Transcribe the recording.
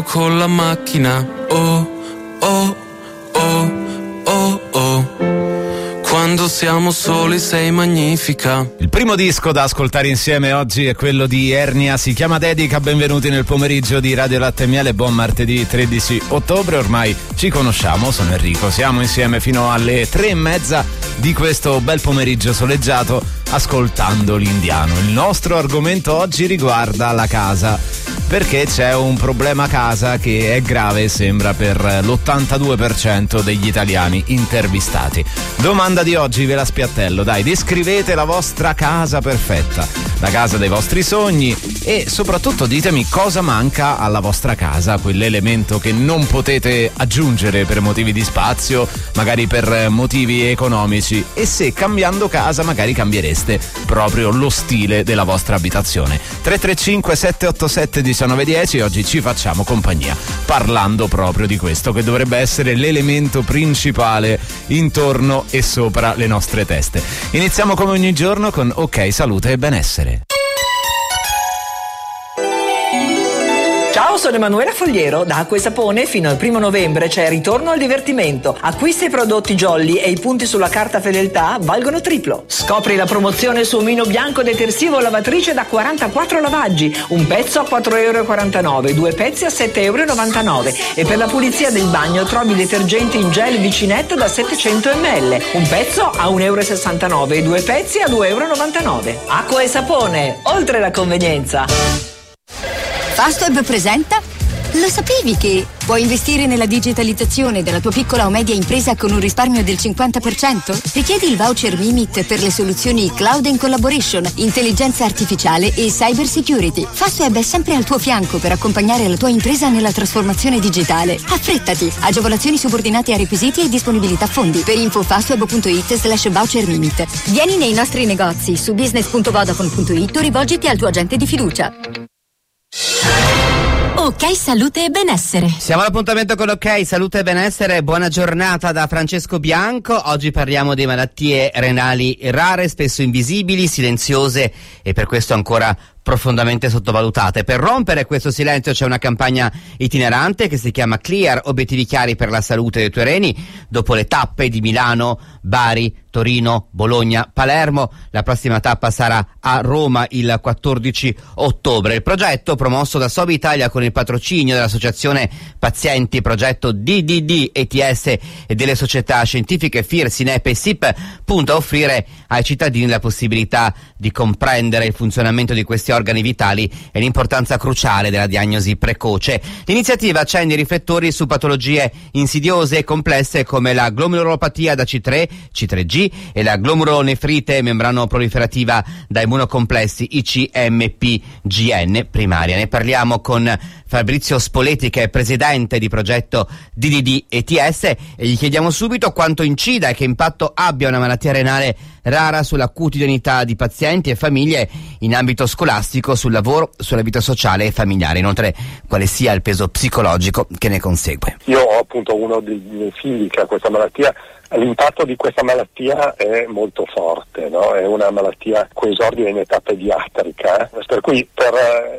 con la macchina, oh, oh, oh, oh, oh. Quando siamo soli sei magnifica. Il primo disco da ascoltare insieme oggi è quello di Ernia, si chiama Dedica. Benvenuti nel pomeriggio di Radio Latte e Miele, buon martedì 13 ottobre. Ormai ci conosciamo, sono Enrico, siamo insieme fino alle 3:30 di questo bel pomeriggio soleggiato ascoltando l'Indiano. Il nostro argomento oggi riguarda la casa, perché c'è un problema casa che è grave, sembra, per l'82% degli italiani intervistati. Domanda di oggi, ve la spiattello, dai, descrivete la vostra casa perfetta, la casa dei vostri sogni, e soprattutto ditemi cosa manca alla vostra casa, quell'elemento che non potete aggiungere per motivi di spazio, magari per motivi economici, e se cambiando casa magari cambiereste proprio lo stile della vostra abitazione. 335 787 1910, oggi ci facciamo compagnia parlando proprio di questo che dovrebbe essere l'elemento principale intorno e sopra le nostre teste. Iniziamo come ogni giorno con Ok Salute e Benessere. Ciao, sono Emanuela Fogliero. Da Acqua e Sapone fino al 1 novembre c'è Ritorno al divertimento. Acquista i prodotti Jolly e i punti sulla carta fedeltà valgono triplo. Scopri la promozione su omino bianco detersivo lavatrice da 44 lavaggi. Un pezzo a 4,49 €, 2 pezzi a 7,99 €. E per la pulizia del bagno trovi detergenti in gel Vicinetto da 700 ml. Un pezzo a 1,69 € e 2 pezzi a 2,99 €. Acqua e Sapone, oltre la convenienza. Fastweb presenta? Lo sapevi che puoi investire nella digitalizzazione della tua piccola o media impresa con un risparmio del 50%? Richiedi il voucher Mimit per le soluzioni Cloud and Collaboration, intelligenza artificiale e cyber security. Fastweb è sempre al tuo fianco per accompagnare la tua impresa nella trasformazione digitale. Affrettati! Agevolazioni subordinate a requisiti e disponibilità fondi. Per info fastweb.it/voucher Mimit. Vieni nei nostri negozi su business.vodafone.it o rivolgiti al tuo agente di fiducia. Ok Salute e Benessere. Siamo all'appuntamento con Ok Salute e Benessere. Buona giornata da Francesco Bianco. Oggi parliamo di malattie renali rare, spesso invisibili, silenziose e per questo ancora profondamente sottovalutate. Per rompere questo silenzio c'è una campagna itinerante che si chiama Clear, obiettivi chiari per la salute dei tuoi reni. Dopo le tappe di Milano, Bari, Torino, Bologna, Palermo, la prossima tappa sarà a Roma il 14 ottobre. Il progetto, promosso da Sobi Italia con il patrocinio dell'associazione Pazienti, progetto DDD ETS e delle società scientifiche FIR, SINEP e SIP, punta a offrire ai cittadini la possibilità di comprendere il funzionamento di questi organi vitali e l'importanza cruciale della diagnosi precoce. L'iniziativa accende i riflettori su patologie insidiose e complesse come la glomerulopatia da C3, C3G e la glomerulonefrite membrano-proliferativa da immunocomplessi ICMPGN primaria. Ne parliamo con Fabrizio Spoletti, che è presidente di progetto DDD ETS, e gli chiediamo subito quanto incida e che impatto abbia una malattia renale rara sulla quotidianità di pazienti e famiglie in ambito scolastico, sul lavoro, sulla vita sociale e familiare. Inoltre, quale sia il peso psicologico che ne consegue. Io ho appunto uno dei miei figli che ha questa malattia. L'impatto di questa malattia è molto forte, no? È una malattia che esordia in età pediatrica, per cui per